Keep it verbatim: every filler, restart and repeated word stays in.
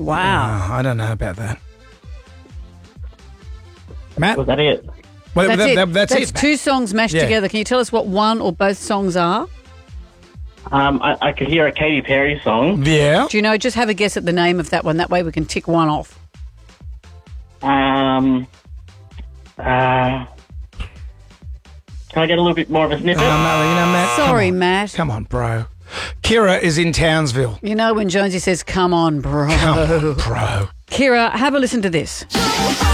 Wow. Oh, I don't know about that. Matt? Was that it? Well, That's that- it. that- that's That's it. two songs mashed Yeah. together. Can you tell us what one or both songs are? Um, I, I could hear a Katy Perry song. Yeah. Do you know? Just have a guess at the name of that one. That way we can tick one off. Um, uh, can I get a little bit more of a snippet? Oh, no, you know, Matt. come Sorry, on. Matt. Come on, bro. Kira is in Townsville. You know when Jonesy says, come on, bro. Come on, bro. Kira, have a listen to this.